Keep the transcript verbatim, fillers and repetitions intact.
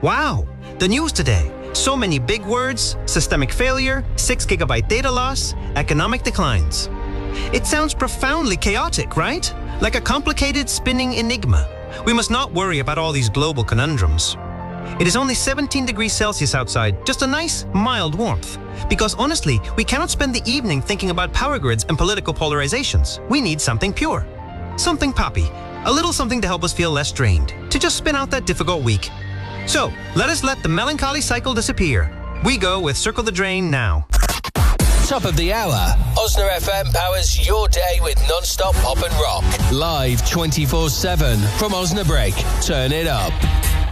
Wow, the news today. So many big words: systemic failure, six gigabyte data loss, economic declines. It sounds profoundly chaotic, right? Like a complicated spinning enigma. We must not worry about all these global conundrums. It is only seventeen degrees Celsius outside, just a nice, mild warmth. Because honestly, we cannot spend the evening thinking about power grids and political polarizations. We need something pure. Something poppy. A little something to help us feel less drained. To just spin out that difficult week. So, let us let the melancholy cycle disappear. We go with Circle the Drain now. Top of the hour. Osna F M powers your day with non-stop pop and rock. Live twenty-four seven from Osnabrück. Turn it up.